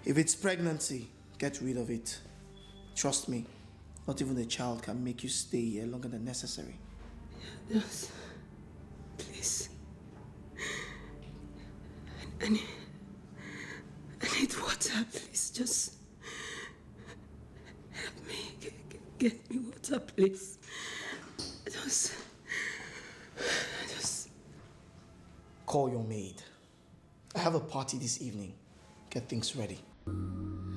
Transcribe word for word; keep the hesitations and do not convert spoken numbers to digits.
If it's pregnancy, get rid of it. Trust me, not even a child can make you stay here longer than necessary. Yes. Please. I need, I need water, please. Just help me. Get, get me water, please. Just, just... Call your maid. I have a party this evening. Get things ready.